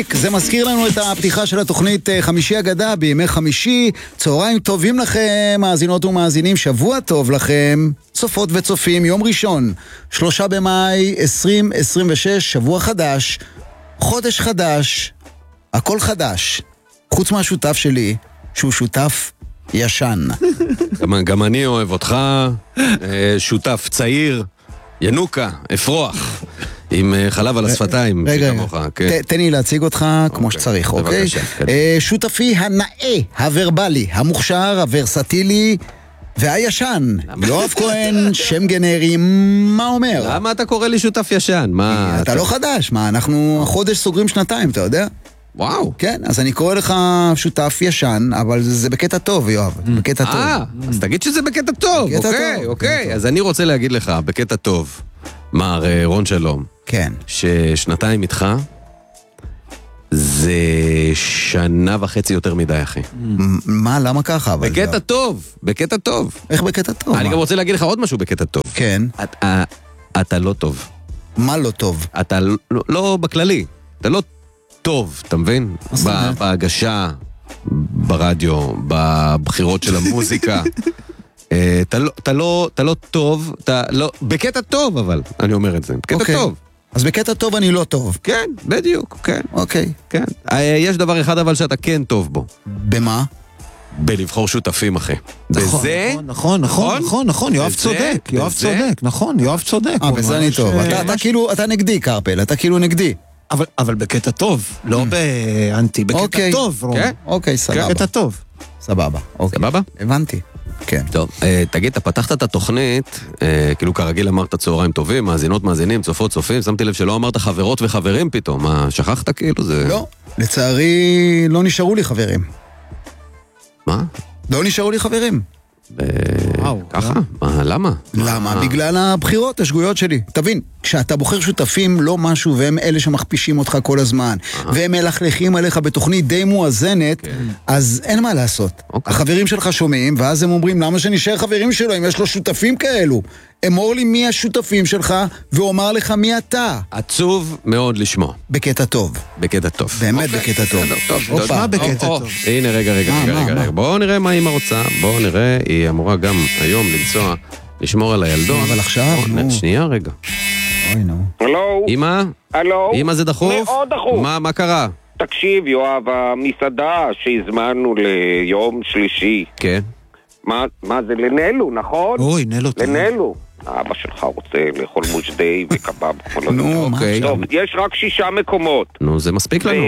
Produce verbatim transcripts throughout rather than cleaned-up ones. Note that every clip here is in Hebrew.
ניק, זה מזכיר לנו את הפתיחה של התוכנית חמישי אגדה בימי חמישי. צהריים טובים לכם, מאזינות ומאזינים, שבוע טוב לכם, צופות וצופים. יום ראשון, שלושה במאי עשרים עשרים ושש, שבוע חדש, חודש חדש, הכל חדש, חוץ מהשותף שלי, שהוא שותף ישן. גם, גם אני אוהב אותך, שותף צעיר, ינוקה, אפרוח, עם חלב על השפתיים. רגע, תן לי להציג אותך כמו שצריך, אוקיי? שותפי הנאה, הוורבלי, המוכשר, הוורסטילי והישן. יואב כהן, שם גנרי, מה אומר? למה אתה קורא לי שותף ישן? אתה לא חדש, מה? אנחנו חודש סוגרים שנתיים, אתה יודע? וואו. כן, אז אני קורא לך שותף ישן, אבל זה בקטע טוב, יואב, בקטע טוב. אה, אז תגיד שזה בקטע טוב, אוקיי, אוקיי. אז אני רוצה להגיד לך, בקטע טוב, מר רון שלום. כן. ששנתיים איתך, זה שנה וחצי יותר מדי, אחי. מה, למה ככה? בקטע טוב, בקטע טוב. איך בקטע טוב? אני גם רוצה להגיד לך עוד משהו בקטע טוב. כן. אתה לא טוב. מה לא טוב? אתה לא בכללי, אתה לא טוב, אתה מבין? בהגשה, ברדיו, בבחירות של המוזיקה. אתה לא טוב, בקטע טוב אבל, אני אומר את זה, בקטע טוב. אז בקטע טוב אני לא טוב. כן, בדיוק, כן. אוקיי. כן. יש דבר אחד אבל שאתה כן טוב בו. במה? בלבחור שותפים, אחי. בזה... נכון, נכון, נכון, נכון, יואב צודק, יואב צודק, נכון, יואב צודק. אה, בזה אני טוב. אתה כאילו, אתה נגדי, קרפל, אתה כאילו נגדי. אבל, אבל בקטע טוב, לא באנטי, בקטע טוב, רום. אוקיי, סבבה. בקטע טוב. סבבה, אוקיי. סבבה? הבנתי. כן. טוב, תגיד, אתה פתחת את התוכנית, כאילו כרגיל אמרת צהריים טובים, מאזינות מאזינים, צופות צופים, שמתי לב שלא אמרת חברות וחברים פתאום, מה, שכחת כאילו זה... לא, לצערי לא נשארו לי חברים. מה? לא נשארו לי חברים. ככה? למה? למה? בגלל הבחירות השגויות שלי. תבין, כשאתה בוחר שותפים לא משהו והם אלה שמכפישים אותך כל הזמן והם מלכלכים עליך בתוכנית די מואזנת, אז אין מה לעשות. החברים שלך שומעים ואז הם אומרים למה שנשאר חברים שלו אם יש לו שותפים כאלו. אמור לי מי השותפים שלך ואומר לך מי אתה. עצוב מאוד לשמוע. בקטע טוב. בקטע טוב. באמת בקטע טוב. מה בקטע טוב? הנה רגע רגע רגע. בואו נראה מה אמא רוצה. בואו נראה, היא אמורה גם היום לנסוע לשמור על הילדון. אבל עכשיו, שנייה רגע. אוי נו. הלו? אמא? הלו? אמא זה דחוף? מאוד דחוף. מה, מה קרה? תקשיב יואב, המסעדה שהזמנו ליום שלישי. כן. מה, מה זה לנלו, נכון? אוי, נלו. לנלו. אבא שלך רוצה לאכול מושדי וקבב. נו, אוקיי. טוב, יש רק שישה מקומות. נו, זה מספיק לנו.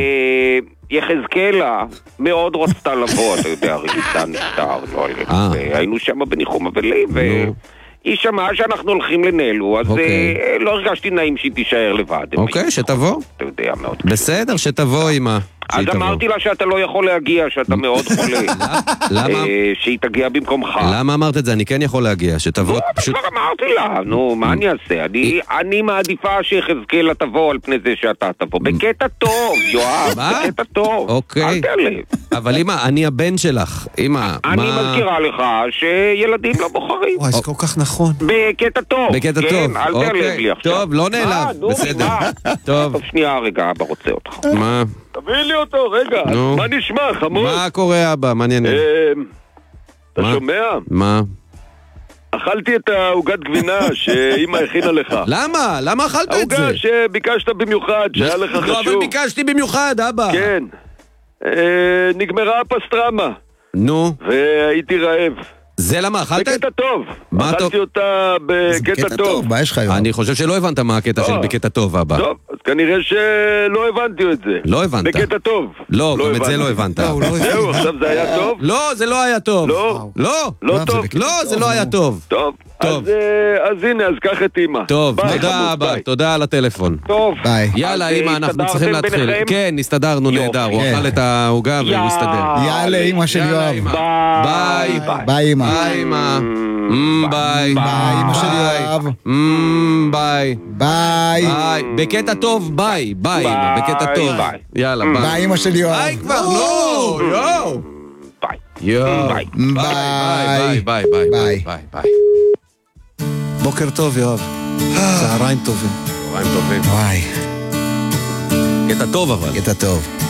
יחזקאלה מאוד רצתה לבוא, אתה יודע, ריגיסה נפטר, היינו שם בניחום אבלים, והיא שמעה שאנחנו הולכים לנלו, אז לא הרגשתי נעים שהיא תישאר לבד. אוקיי, שתבוא. אתה יודע, מאוד. בסדר, שתבוא אמא. אז אמרתי לה שאתה לא יכול להגיע, שאתה מאוד חולה. למה? שהיא תגיע במקומך. למה אמרת את זה? אני כן יכול להגיע, שתבוא. לא, כבר אמרתי לה, נו, מה אני אעשה? אני מעדיפה שיחזקאלה תבוא על פני זה שאתה תבוא. בקטע טוב, יואב, בקטע טוב. אוקיי. אל תעלב. אבל אמא, אני הבן שלך. אמא, אני מזכירה לך שילדים לא בוחרים. וואי, זה כל כך נכון. בקטע טוב. בקטע טוב. אל תעלב לי עכשיו. טוב, לא נעלב. בסדר. טוב. שנייה רגע, אבא רוצה אותך. מה? תביא לי אותו, רגע, מה נשמע, חמוד? מה קורה אבא? מעניין. אתה שומע? מה? אכלתי את העוגת גבינה שאמא הכינה לך. למה? למה אכלת את זה? העוגה שביקשת במיוחד, שהיה לך חשוב. לא, אבל ביקשתי במיוחד, אבא. כן. נגמרה הפסטרמה. נו. והייתי רעב. זה למה אכלת? בקטע טוב. מה טוב? אכלתי אותה בקטע טוב. מה יש לך היום? אני חושב שלא הבנת מה הקטע של בקטע טוב, אבא. טוב, אז כנראה שלא הבנתי את זה. לא הבנת. בקטע טוב. לא, גם את זה לא הבנת. זהו, עכשיו זה היה טוב? לא, זה לא היה טוב. לא? לא. לא טוב? לא, זה לא היה טוב. טוב. טוב. אז הנה, אז קח את אמא. טוב, תודה אבא, תודה על הטלפון. טוב. ביי. יאללה אמא, אנחנו צריכים להתחיל. כן, נסתדרנו נהדר, הוא אכל את העוגה והוא הסתדר. יאללה אמא של יואב. ביי. ביי אמא. ביי אמא. ביי. ביי אמא של יואב. ביי. ביי. ביי. בקטע טוב, ביי. ביי אמא, בקטע טוב. יאללה, ביי. ביי אמא של יואב. ביי כבר, לא, יואו. ביי. יואו. ביי. ביי. ביי. ביי. ביי. ביי. ביי. בוקר טוב יואב. צהריים טובים. צהריים טובים. וואי. קטע טוב אבל. קטע טוב.